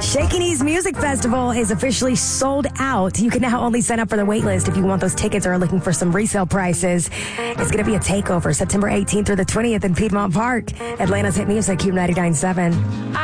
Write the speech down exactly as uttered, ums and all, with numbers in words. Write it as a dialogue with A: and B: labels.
A: Shaky Knees Music Festival is officially sold out. You can now only sign up for the wait list if you want those tickets or are looking for some resale prices. It's going to be a takeover September eighteenth through the twentieth in Piedmont Park. Atlanta's hit music, Q ninety-nine point seven.